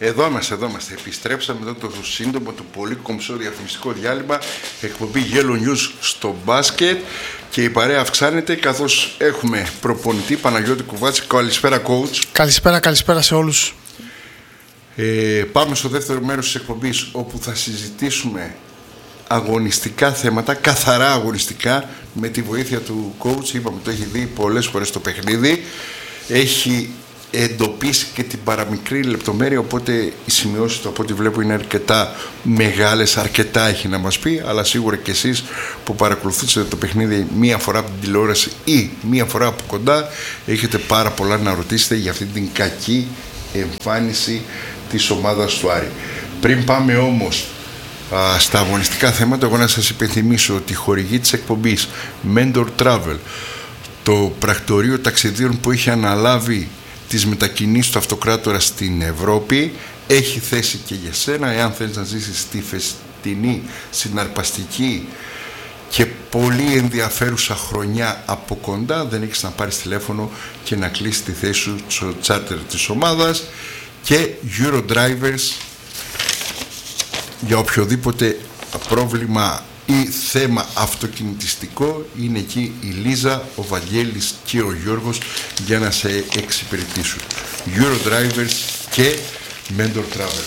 Εδώ είμαστε. Επιστρέψαμε εδώ το σύντομο, το πολύ κομψό διαφημιστικό διάλειμμα. Εκπομπή Yellow News στο μπάσκετ. Και η παρέα αυξάνεται καθώς έχουμε προπονητή Παναγιώτη Κουβάτση. Καλησπέρα, coach. Καλησπέρα σε όλους. Πάμε στο δεύτερο μέρος της εκπομπής, όπου θα συζητήσουμε αγωνιστικά θέματα, καθαρά αγωνιστικά, με τη βοήθεια του coach. Είπαμε, το έχει δει πολλές φορές το παιχνίδι. Έχει εντοπίσει και την παραμικρή λεπτομέρεια, οπότε οι σημειώσεις του από ό,τι βλέπω είναι αρκετά μεγάλες, αρκετά έχει να μας πει, αλλά σίγουρα και εσείς που παρακολουθήσατε το παιχνίδι μία φορά από την τηλεόραση ή μία φορά από κοντά έχετε πάρα πολλά να ρωτήσετε για αυτή την κακή εμφάνιση της ομάδας του Άρη. Πριν πάμε όμως στα αγωνιστικά θέματα, εγώ να σας υπενθυμίσω ότι η χορηγή της εκπομπής Mentor Travel, το πρακτορείο ταξιδίων που έχει αναλάβει τις μετακινήσεις του αυτοκράτορα στην Ευρώπη, έχει θέση και για σένα. Εάν θέλεις να ζήσεις στη φεστινή, συναρπαστική και πολύ ενδιαφέρουσα χρονιά από κοντά, δεν έχεις να πάρεις τηλέφωνο και να κλείσεις τη θέση σου στο τσάρτερ της ομάδας. Και Eurodrivers, για οποιοδήποτε πρόβλημα ή θέμα αυτοκινητιστικό, είναι εκεί η Λίζα, ο Βαγγέλης και ο Γιώργος για να σε εξυπηρετήσουν. Eurodrivers και Mentor Travel.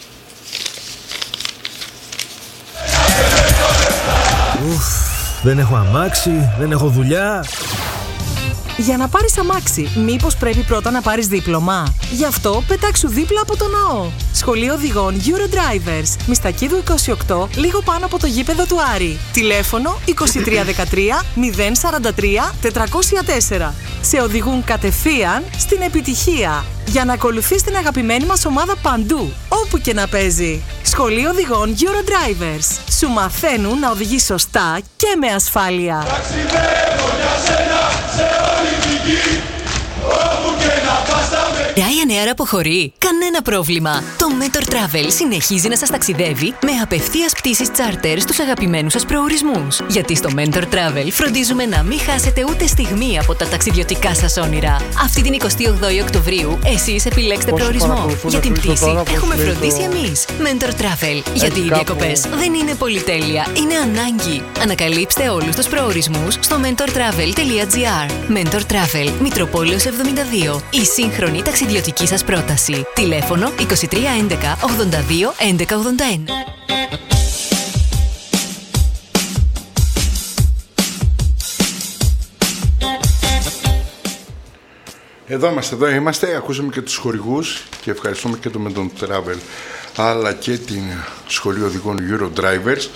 Δεν έχω αμάξι, δεν έχω δουλειά. Για να πάρεις αμάξι, μήπως πρέπει πρώτα να πάρεις δίπλωμα? Γι' αυτό πετάξου δίπλα από το ναό. Σχολείο Οδηγών Eurodrivers, Μιστακίδου 28, λίγο πάνω από το γήπεδο του Άρη. Τηλέφωνο 2313 043 404. Σε οδηγούν κατευθείαν στην επιτυχία, για να ακολουθείς την αγαπημένη μας ομάδα παντού, όπου και να παίζει. Σχολείο Οδηγών Eurodrivers. Σου μαθαίνουν να οδηγείς σωστά και με ασφάλεια. Ryanair αποχωρεί. Κανένα πρόβλημα. Το Mentor Travel συνεχίζει να σας ταξιδεύει με απευθείας πτήσεις charter στους αγαπημένους σας προορισμούς. Γιατί στο Mentor Travel φροντίζουμε να μην χάσετε ούτε στιγμή από τα ταξιδιωτικά σας όνειρα. Αυτή την 28η Οκτωβρίου εσείς επιλέξτε προορισμό. Για την πτήση έχουμε φροντίσει εμείς. Mentor Travel. Γιατί οι διακοπές δεν είναι πολυτέλεια, είναι ανάγκη. Ανακαλύψτε όλους τους προορισμούς στο mentortravel.gr. Mentor Travel, Μητροπόλεως 72. Η σύγχρονη ταξιδιωτική σας πρόταση. Τηλέφωνο 2311 82 1181. Εδώ είμαστε, ακούσαμε και τους χορηγούς και ευχαριστούμε και το Mentor Travel αλλά και την Σχολείο Οδηγών Eurodrivers.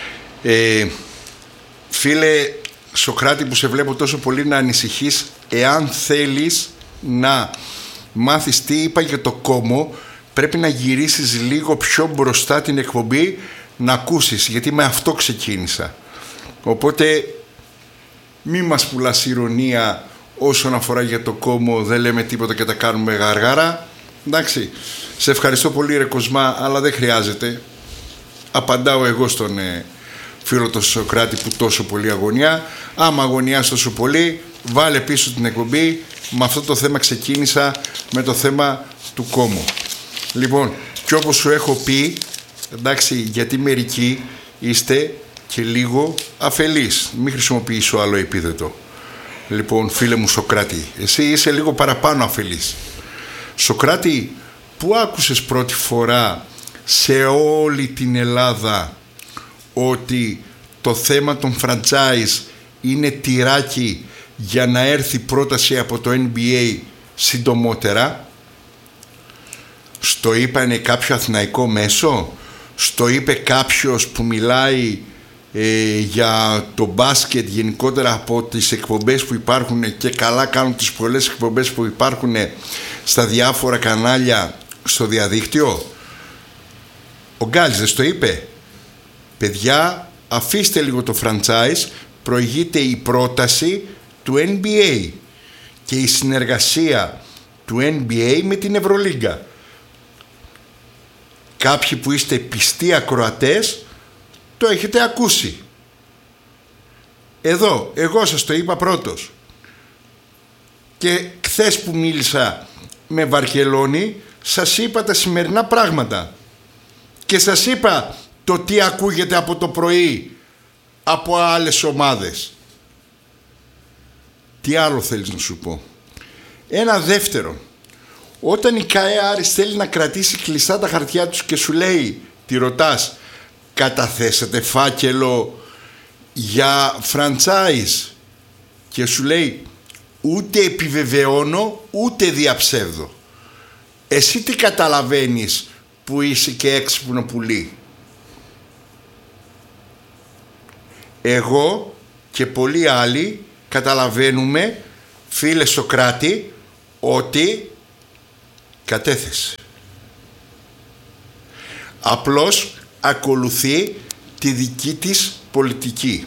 Φίλε Σοκράτη, που σε βλέπω τόσο πολύ να ανησυχείς, εάν θέλεις να μάθεις τι είπα για το κόμμο, πρέπει να γυρίσεις λίγο πιο μπροστά την εκπομπή να ακούσεις, γιατί με αυτό ξεκίνησα. Οπότε μη μας πουλάς ηρωνία όσον αφορά για το κόμμο, δεν λέμε τίποτα και τα κάνουμε γαργάρα. Εντάξει, σε ευχαριστώ πολύ ρε Κοσμά, αλλά δεν χρειάζεται. Απαντάω εγώ στον φίλο του Σοκράτη που τόσο πολύ αγωνιά. Άμα αγωνιάς τόσο πολύ, βάλε πίσω την εκπομπή. Με αυτό το θέμα ξεκίνησα, με το θέμα του κόμμου. Λοιπόν, και όπως σου έχω πει, εντάξει, γιατί μερικοί είστε και λίγο αφελείς. Μην χρησιμοποιήσω άλλο επίθετο. Λοιπόν, φίλε μου Σοκράτη, εσύ είσαι λίγο παραπάνω αφελής. Σοκράτη, πού άκουσες πρώτη φορά σε όλη την Ελλάδα ότι το θέμα των franchise είναι τυράκι για να έρθει πρόταση από το NBA συντομότερα? Στο είπανε κάποιο αθηναϊκό μέσο? Στο είπε κάποιος που μιλάει για το μπάσκετ γενικότερα από τις εκπομπές που υπάρχουν, και καλά κάνουν τις πολλές εκπομπές που υπάρχουν στα διάφορα κανάλια στο διαδίκτυο? Ο Γκάλης δεν στο είπε? Παιδιά, αφήστε λίγο το franchise, προηγείται η πρόταση του NBA και η συνεργασία του NBA με την Ευρωλίγκα. Κάποιοι που είστε πιστοί ακροατές το έχετε ακούσει. Εδώ, εγώ σας το είπα πρώτος. Και χθες που μίλησα με Βαρκελόνη, σας είπα τα σημερινά πράγματα και σας είπα το τι ακούγεται από το πρωί από άλλες ομάδες. Τι άλλο θέλεις να σου πω? Ένα δεύτερο. Όταν η ΚΑΕ Άρης θέλει να κρατήσει κλειστά τα χαρτιά τους και σου λέει, τη ρωτάς, καταθέσατε φάκελο για franchise, και σου λέει ούτε επιβεβαιώνω ούτε διαψεύδω. Εσύ τι καταλαβαίνεις που είσαι και έξυπνο πουλί? Εγώ και πολλοί άλλοι καταλαβαίνουμε, φίλε Σωκράτη, ότι κατέθεσε. Απλώς ακολουθεί τη δική της πολιτική.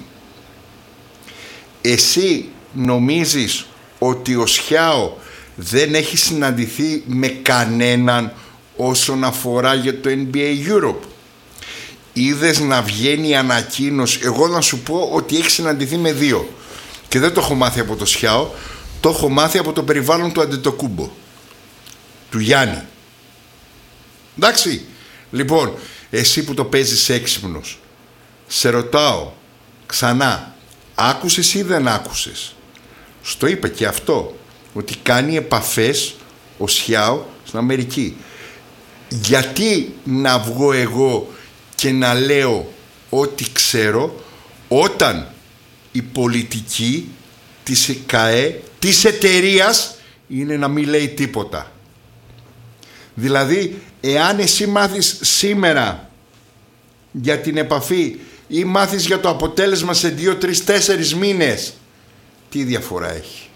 Εσύ νομίζεις ότι ο Σιάο δεν έχει συναντηθεί με κανέναν όσον αφορά για το NBA Europe? Είδες να βγαίνει ανακοίνωση? Εγώ να σου πω ότι έχει συναντηθεί με 2 και δεν το έχω μάθει από το Σιάο, το έχω μάθει από το περιβάλλον του Αντετοκούμπο, του Γιάννη. Εντάξει, λοιπόν, εσύ που το παίζεις έξυπνος, σε ρωτάω ξανά, άκουσες ή δεν άκουσες? Στο είπε και αυτό, ότι κάνει επαφές ο Σιάο στην Αμερική. Γιατί να βγω εγώ και να λέω ό,τι ξέρω, όταν η πολιτική της ΚΑΕ, της εταιρείας, είναι να μην λέει τίποτα? Δηλαδή, εάν εσύ μάθεις σήμερα για την επαφή ή μάθεις για το αποτέλεσμα σε 2, 3, 4 μήνες, τι διαφορά έχει?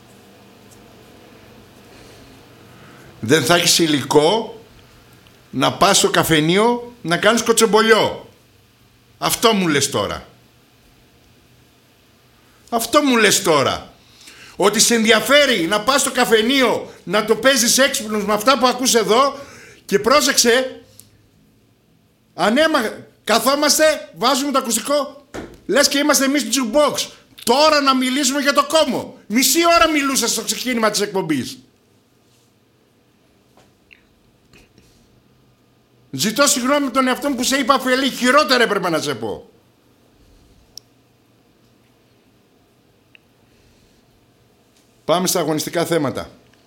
Δεν θα έχεις υλικό να πας στο καφενείο να κάνεις κοτσομπολιό. Αυτό μου λες τώρα? Αυτό μου λες τώρα? Ότι σε ενδιαφέρει να πας στο καφενείο να το παίζεις έξυπνος με αυτά που ακούς εδώ? Και πρόσεξε, καθόμαστε, βάζουμε το ακουστικό, λες και είμαστε εμείς jukebox. Τώρα να μιλήσουμε για το κόμμο. Μισή ώρα μιλούσα στο ξεκίνημα της εκπομπής. Ζητώ συγγνώμη τον εαυτό μου που σε είπα αφελή. Χειρότερα έπρεπε να σε πω. Πάμε στα αγωνιστικά θέματα.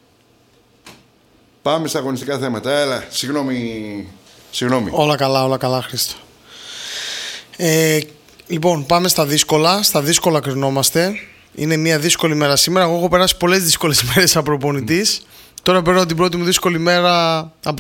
Έλα, συγγνώμη. Όλα καλά, Χρήστο. Λοιπόν, πάμε στα δύσκολα. Στα δύσκολα κρινόμαστε. Είναι μια δύσκολη μέρα σήμερα. Εγώ έχω περάσει πολλές δύσκολες μέρες σαν προπονητής. Τώρα παίρνω την πρώτη μου δύσκολη μέρα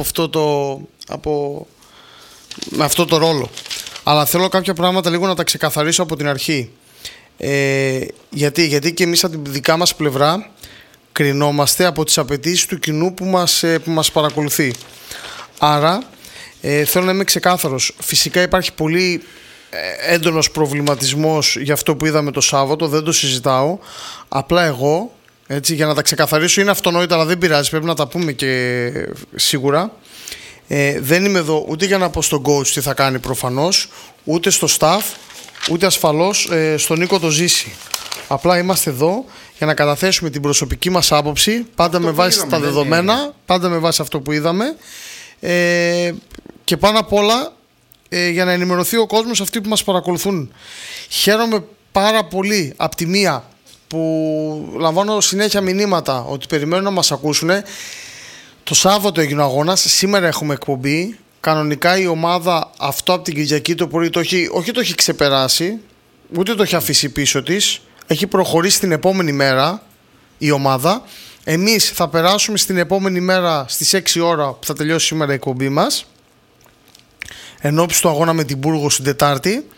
με αυτό το ρόλο. Αλλά θέλω κάποια πράγματα λίγο να τα ξεκαθαρίσω από την αρχή. Γιατί και εμείς από τη δικά μας πλευρά κρινόμαστε από τις απαιτήσεις του κοινού που μας παρακολουθεί. Άρα θέλω να είμαι ξεκάθαρος. Φυσικά υπάρχει πολύ έντονος προβληματισμός για αυτό που είδαμε το Σάββατο, δεν το συζητάω. Απλά εγώ, έτσι, για να τα ξεκαθαρίσω, είναι αυτονόητα, αλλά δεν πειράζει, πρέπει να τα πούμε και σίγουρα. Δεν είμαι εδώ ούτε για να πω στον coach τι θα κάνει προφανώς, ούτε στο staff, ούτε ασφαλώς στον Νίκο το Ζήση. Απλά είμαστε εδώ για να καταθέσουμε την προσωπική μας άποψη, πάντα με βάση τα δεδομένα, πάντα με βάση αυτό που είδαμε, και πάνω απ' όλα για να ενημερωθεί ο κόσμος, αυτοί που μας παρακολουθούν. Χαίρομαι πάρα πολύ απ' τη μία που λαμβάνω συνέχεια μηνύματα ότι περιμένουν να μας ακούσουν. Το Σάββατο έγινε ο αγώνας, σήμερα έχουμε εκπομπή. Κανονικά η ομάδα αυτό από την Κυριακή το πρωί όχι το έχει ξεπεράσει, ούτε το έχει αφήσει πίσω της. Έχει προχωρήσει την επόμενη μέρα η ομάδα. Εμείς θα περάσουμε στην επόμενη μέρα στις 6 ώρα που θα τελειώσει σήμερα η εκπομπή μας, ενώπιση του αγώνα με την Μπούργο στην Τετάρτη.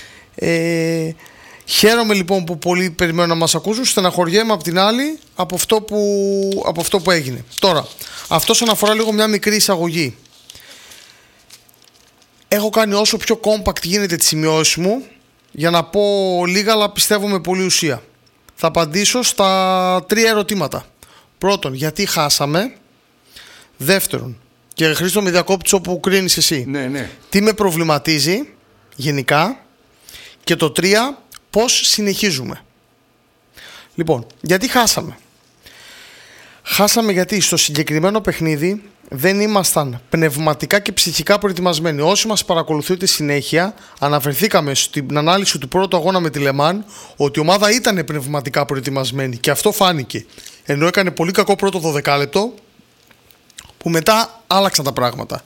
Χαίρομαι λοιπόν που πολλοί περιμένουν να μας ακούσουν. Στεναχωριέμαι από την άλλη από αυτό που έγινε. Τώρα, αυτό σαν αφορά λίγο μια μικρή εισαγωγή. Έχω κάνει όσο πιο compact γίνεται τις σημειώσεις μου για να πω λίγα, αλλά πιστεύω με πολλή ουσία. Θα απαντήσω στα 3 ερωτήματα. Πρώτον, γιατί χάσαμε. Δεύτερον, και Χρήστο με διακόπτεις όπου κρίνεις εσύ. Ναι. Τι με προβληματίζει γενικά. Και το 3, πώς συνεχίζουμε. Λοιπόν, γιατί χάσαμε. Χάσαμε γιατί στο συγκεκριμένο παιχνίδι δεν ήμασταν πνευματικά και ψυχικά προετοιμασμένοι. Όσοι μας παρακολουθείτε συνέχεια, αναφερθήκαμε στην ανάλυση του πρώτου αγώνα με τη Λεμάν ότι η ομάδα ήταν πνευματικά προετοιμασμένη και αυτό φάνηκε. Ενώ έκανε πολύ κακό πρώτο 12 λεπτό, που μετά άλλαξαν τα πράγματα.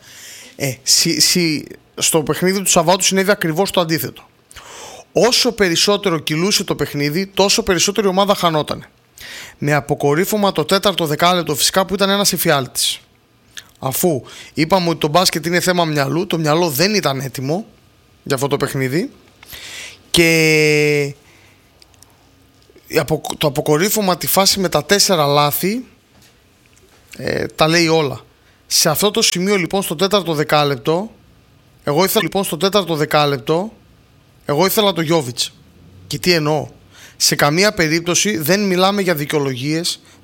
Στο παιχνίδι του Σαββάτου συνέβη ακριβώς το αντίθετο. Όσο περισσότερο κυλούσε το παιχνίδι, τόσο περισσότερο η ομάδα χανόταν. Με αποκορύφωμα το 4ο δεκάλεπτο φυσικά που ήταν ένας εφιάλτης. Αφού είπαμε ότι το μπάσκετ είναι θέμα μυαλού, το μυαλό δεν ήταν έτοιμο για αυτό το παιχνίδι και το αποκορύφωμα τη φάση με τα 4 λάθη τα λέει όλα. Σε αυτό το σημείο λοιπόν στο 4ο δεκάλεπτο εγώ ήθελα το Γιόβιτς. Και τι εννοώ? Σε καμία περίπτωση δεν μιλάμε για δικαιολογίες,